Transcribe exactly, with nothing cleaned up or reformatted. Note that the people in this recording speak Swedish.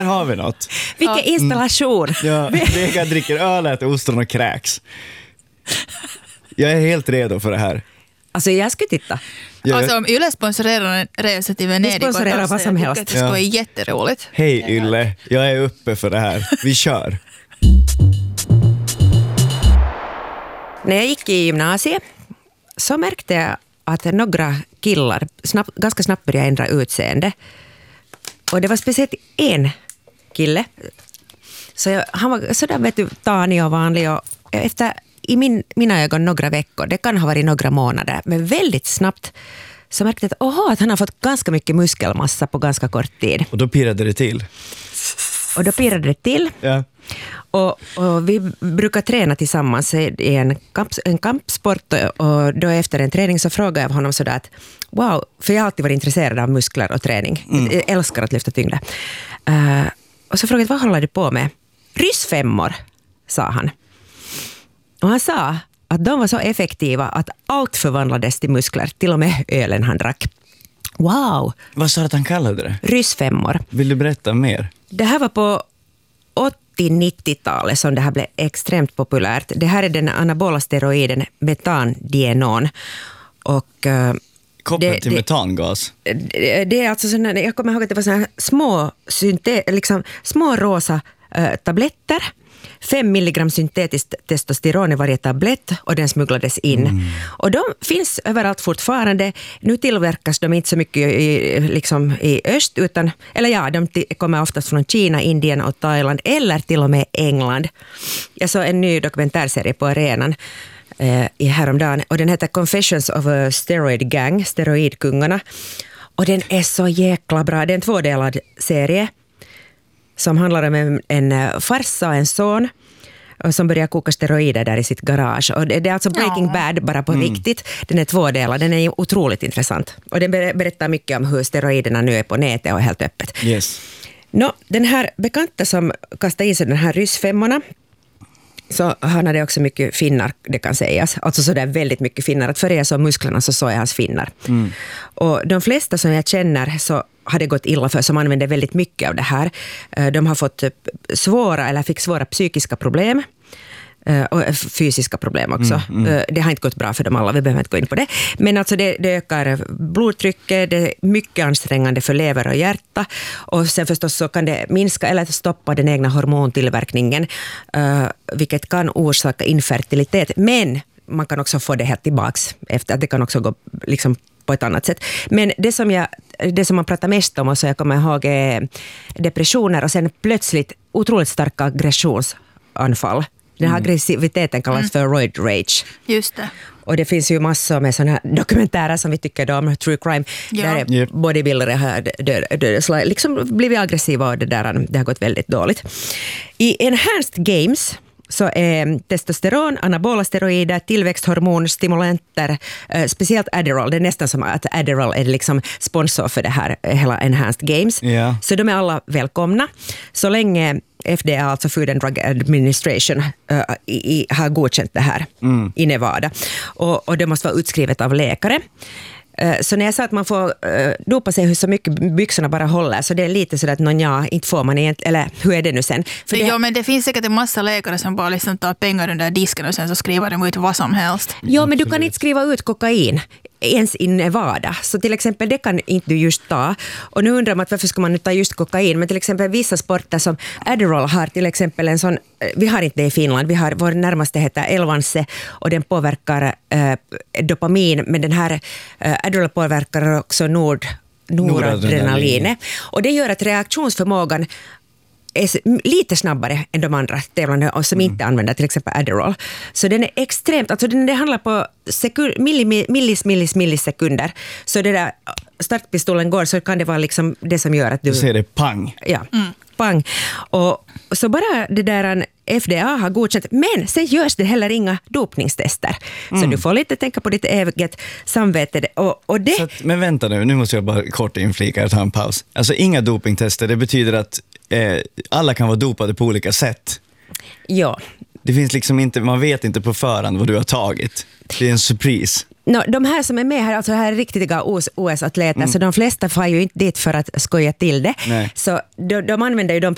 Här har vi något. Vilken ja. installation. Ja, Vega dricker öl, äter ostron och kräks. Jag är helt redo för det här. Alltså jag skulle titta. Jag... Alltså om Yle sponsorerar en resa till Venedig. Vi sponsorerar vad som helst. Det ska vara ja. jätteroligt. Hej Yle, jag är uppe för det här. Vi kör. När jag gick i gymnasiet så märkte jag att några killar snabb, ganska snabbt började ändra utseende. Och det var speciellt en kille. Så jag, han var sådär vet du, tanig och vanlig. Och efter i min, mina ögon några veckor, det kan ha varit några månader, men väldigt snabbt så märkte jag att, oha, att han har fått ganska mycket muskelmassa på ganska kort tid. Och då pirrade det till. Och då pirrade det till. Ja. Och, och vi brukar träna tillsammans i en, kamp, en kampsport, och då efter en träning så frågade jag honom sådär att wow, för jag har alltid varit intresserad av muskler och träning. Mm. Jag älskar att lyfta tyngder. Uh, och så frågade jag, vad håller du på med? Ryssfemmor, sa han. Och han sa att de var så effektiva att allt förvandlades till muskler, till och med ölen han drack. Wow! Vad sa du att han kallade det? Ryssfemmor. Vill du berätta mer? Det här var på åttio-nittiotalet som det här blev extremt populärt. Det här är den anabola steroiden metandienon. Och uh, kopplat det, till det, metangas. Det, det är alltså såna, jag kommer ihåg att det var såna små synte, liksom små rosa uh, tabletter. Fem milligram syntetiskt testosteron i varje tablett, och den smugglades in. Mm. Och de finns överallt fortfarande. Nu tillverkas de inte så mycket i, liksom i öst, utan, eller ja, de t- kommer oftast från Kina, Indien och Thailand, eller till och med England. Jag såg en ny dokumentärserie på arenan eh, i häromdagen, och den heter Confessions of a Steroid Gang, steroidkungarna. Och den är så jäkla bra. Det är en tvådelad serie som handlar om en, en farsa och en son som börjar koka steroider där i sitt garage. Och det, det är alltså Breaking ja. Bad bara på mm. riktigt. Den är tvådelad, den är otroligt intressant. Och den berättar mycket om hur steroiderna nu är på nätet och helt öppet. Yes. Nå, den här bekanta som kastade i sig den här ryssfemmorna, så han hade också mycket finnar, det kan sägas. Alltså sådär väldigt mycket finnar. Att för jag såg musklerna så såg jag hans finnar. Mm. Och de flesta som jag känner så hade gått illa för, som använde väldigt mycket av det här. De har fått svåra eller fick svåra psykiska problem. Och fysiska problem också. Mm, mm. Det har inte gått bra för dem alla, vi behöver inte gå in på det. Men alltså det, det ökar blodtrycket, det är mycket ansträngande för lever och hjärta. Och sen förstås så kan det minska eller stoppa den egna hormontillverkningen, uh, vilket kan orsaka infertilitet. Men man kan också få det helt tillbaks efter, att det kan också gå liksom på ett annat sätt. Men det som, jag, det som man pratar mest om, och så jag kommer ihåg, är depressioner och sen plötsligt otroligt starka aggressionsanfall. Den här aggressiviteten kallas mm. för roid rage. Just det. Och det finns ju massor med sådana här dokumentärer som vi tycker om, true crime, ja. Där yep. bodybuildare har dö, dö, dö, liksom blivit aggressiva, och det, där, det har gått väldigt dåligt. I Enhanced Games så är testosteron, anabola steroider, tillväxthormon, stimulanter, eh, speciellt Adderall. Det är nästan som att Adderall är liksom sponsor för det här hela Enhanced Games. Yeah. Så de är alla välkomna. Så länge F D A, alltså Food and Drug Administration, uh, i, i, har godkänt det här mm. i Nevada. Och, och det måste vara utskrivet av läkare. Uh, så när jag sa att man får uh, dopa sig hur så mycket byxorna bara håller, så det är lite så att någon ja, inte får man egentligen, eller hur är det nu sen? För det, ja, men det finns säkert en massa läkare som bara liksom tar pengar under disken och sen så skriver de ut vad som helst. Ja, men du kan inte skriva ut kokain ens i Nevada. Så till exempel det kan inte du just ta. Och nu undrar man varför ska man nu ta just kokain. Men till exempel vissa sporter som Adderall har till exempel en sån, vi har inte det i Finland, vi har, vår närmaste heter Elvanse och den påverkar eh, dopamin, men den här eh, Adderall påverkar också nord, noradrenalinet. Och det gör att reaktionsförmågan är lite snabbare än de andra tävlande och som mm. inte använder till exempel Adderall. Så den är extremt, alltså den, det handlar på sekund, millis, millis, millis, millisekunder. Så det där startpistolen går, så kan det vara liksom det som gör att du... Du ser det pang. Ja, mm. pang. Och så bara det där F D A har godkänt, men sen görs det heller inga dopningstester. Mm. Så du får lite tänka på ditt eget samvete. Och, och det... Så att, men vänta nu, nu måste jag bara kort inflika och ta en paus. Alltså inga dopingtester, det betyder att eh, alla kan vara dopade på olika sätt. Ja. Det finns liksom inte, man vet inte på förhand vad du har tagit. Det är en surprise. No, de här som är med här, alltså här är riktiga O S-atleter, mm. så de flesta får ju inte dit för att skoja till det. Nej. Så de, de använder ju de